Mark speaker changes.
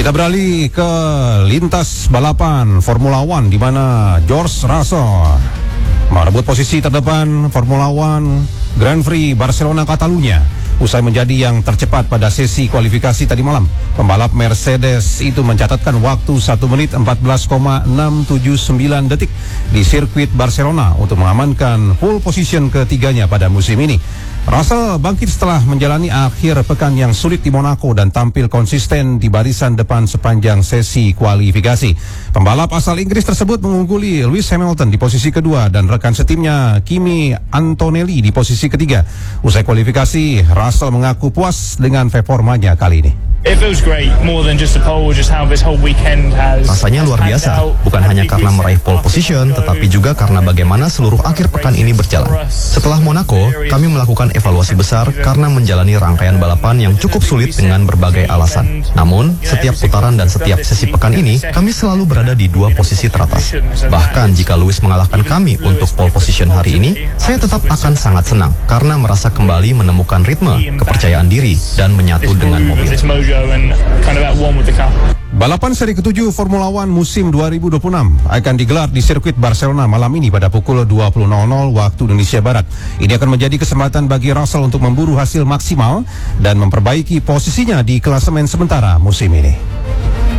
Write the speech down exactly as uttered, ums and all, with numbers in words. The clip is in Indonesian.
Speaker 1: Kita beralih ke lintas balapan Formula One, di mana George Russell merebut posisi terdepan Formula One Grand Prix Barcelona Catalunya usai menjadi yang tercepat pada sesi kualifikasi tadi malam. Pembalap Mercedes itu mencatatkan waktu satu menit empat belas koma enam tujuh sembilan detik di sirkuit Barcelona untuk mengamankan pole position ketiganya pada musim ini. Russell bangkit setelah menjalani akhir pekan yang sulit di Monaco dan tampil konsisten di barisan depan sepanjang sesi kualifikasi. Pembalap asal Inggris tersebut mengungguli Lewis Hamilton di posisi kedua dan rekan setimnya Kimi Antonelli di posisi ketiga. Usai kualifikasi, Russell mengaku puas dengan performanya kali ini.
Speaker 2: Rasanya luar biasa, bukan hanya karena meraih pole position, tetapi juga karena bagaimana seluruh akhir pekan ini berjalan. Setelah Monaco, kami melakukan evaluasi besar karena menjalani rangkaian balapan yang cukup sulit dengan berbagai alasan. Namun, setiap putaran dan setiap sesi pekan ini, kami selalu berada di dua posisi teratas. Bahkan jika Lewis mengalahkan kami untuk pole position hari ini, saya tetap akan sangat senang karena merasa kembali menemukan ritme, kepercayaan diri, dan menyatu dengan mobil.
Speaker 1: Balapan seri ketujuh Formula One musim dua ribu dua puluh enam akan digelar di sirkuit Barcelona malam ini pada pukul dua puluh nol nol waktu Indonesia Barat. Ini akan menjadi kesempatan bagi Russell untuk memburu hasil maksimal dan memperbaiki posisinya di klasemen sementara musim ini.